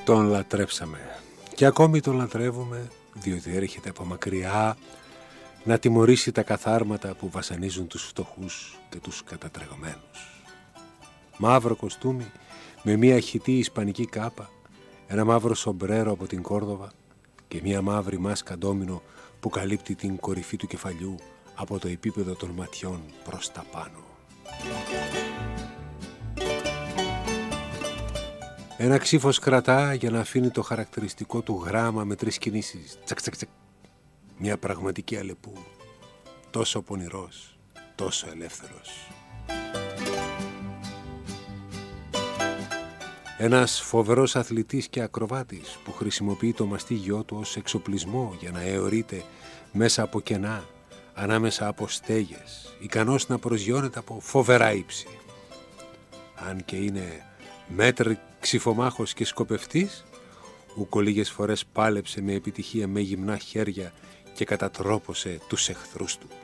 Τον λατρέψαμε και ακόμη τον λατρεύουμε, διότι έρχεται από μακριά να τιμωρήσει τα καθάρματα που βασανίζουν τους φτωχούς και τους κατατρεγμένους. Μαύρο κοστούμι με μια χυτή ισπανική κάπα, ένα μαύρο σομπρέρο από την Κόρδοβα και μια μαύρη μάσκα ντόμινο που καλύπτει την κορυφή του κεφαλιού από το επίπεδο των ματιών προς τα πάνω. Ένα ξύφος κρατά για να αφήνει το χαρακτηριστικό του γράμμα με 3 κινήσεις. Τσακ, τσακ, τσακ. Μια πραγματική Αλεπού. Τόσο πονηρός, τόσο ελεύθερος. Ένας φοβερός αθλητής και ακροβάτης που χρησιμοποιεί το μαστίγιό του ως εξοπλισμό για να αιωρείται μέσα από κενά, ανάμεσα από στέγες, ικανός να προσγειώνεται από φοβερά ύψη. Αν και είναι μέτρη ξυφομάχος και σκοπευτής, ούκο λίγες φορές πάλεψε με επιτυχία με γυμνά χέρια και κατατρόπωσε τους εχθρούς του.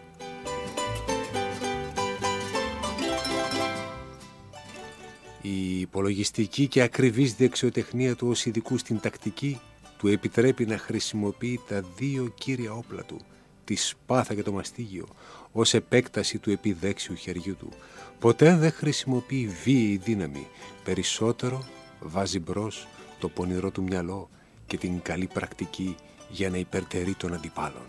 Η υπολογιστική και ακριβής δεξιοτεχνία του ως ειδικού στην τακτική του επιτρέπει να χρησιμοποιεί τα 2 κύρια όπλα του, τη σπάθα και το μαστίγιο, ως επέκταση του επιδέξιου χεριού του. Ποτέ δεν χρησιμοποιεί βίαιη δύναμη, περισσότερο βάζει μπρος το πονηρό του μυαλό και την καλή πρακτική για να υπερτερεί των αντιπάλων.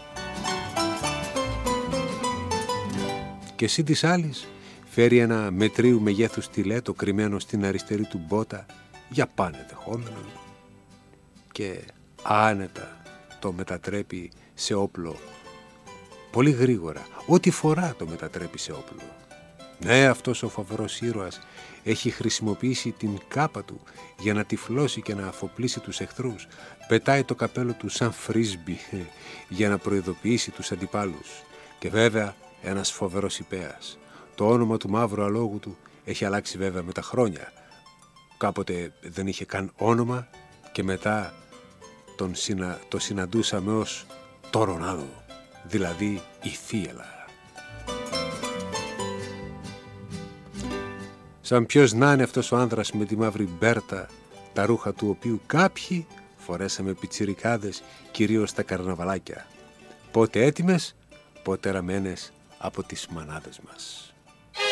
Και εσύ της άλλης φέρει ένα μετρίου μεγέθους στιλέτο κρυμμένο στην αριστερή του μπότα για πάνε δεχόμενον και άνετα το μετατρέπει σε όπλο. Πολύ γρήγορα, ό,τι φορά το μετατρέπει σε όπλο. Ναι, αυτός ο φοβερός ήρωας έχει χρησιμοποιήσει την κάπα του για να τυφλώσει και να αφοπλίσει τους εχθρούς. Πετάει το καπέλο του σαν φρίσμπι για να προειδοποιήσει τους αντιπάλους. Και βέβαια ένας φοβερός υπέας. Το όνομα του μαύρου αλόγου του έχει αλλάξει βέβαια με τα χρόνια. Κάποτε δεν είχε καν όνομα και μετά το συναντούσαμε ως Τορονάδο, δηλαδή η θύελα. Σαν ποιος να είναι αυτός ο άνδρας με τη μαύρη μπέρτα, τα ρούχα του οποίου κάποιοι φορέσαμε πιτσιρικάδες, κυρίως στα καρναβαλάκια. Πότε έτοιμες, πότε ραμμένες από τις μανάδες μας.